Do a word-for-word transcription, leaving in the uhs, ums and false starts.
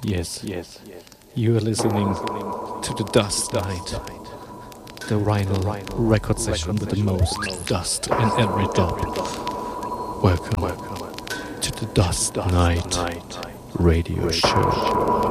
Yes, yes. You are listening to the Dust Night, the vinyl record session with the most dust in every dub. Welcome to the Dust Night Radio Show.